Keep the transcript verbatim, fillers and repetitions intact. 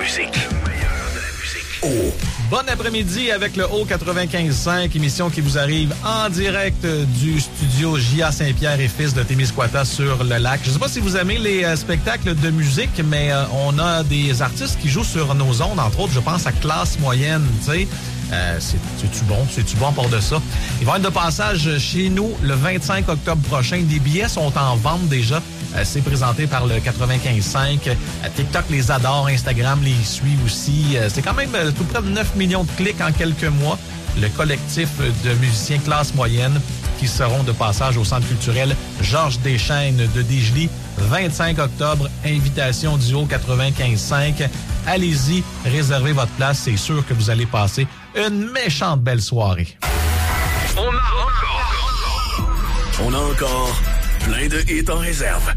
musique. Le meilleur de la musique. Oh. Bon après-midi avec le Haut quatre-vingt-quinze cinq, émission qui vous arrive en direct du studio J A Saint-Pierre et Fils de Témiscouata sur le lac. Je ne sais pas si vous aimez les euh, spectacles de musique, mais euh, on a des artistes qui jouent sur nos ondes, entre autres, je pense à Classe Moyenne, tu sais. Euh, c'est, c'est-tu bon? C'est-tu bon pour de ça? Ils vont être de passage chez nous le vingt-cinq octobre prochain. Des billets sont en vente déjà. Euh, c'est présenté par le quatre-vingt-quinze cinq. Euh, TikTok les adore, Instagram les suit aussi. Euh, c'est quand même euh, tout près de neuf millions de clics en quelques mois. Le collectif de musiciens Classe Moyenne qui seront de passage au Centre culturel Georges Deschênes de Desjely. vingt-cinq octobre, invitation du Haut quatre-vingt-quinze cinq. Allez-y, réservez votre place. C'est sûr que vous allez passer une méchante belle soirée. On a encore... On a encore plein de hits en réserve.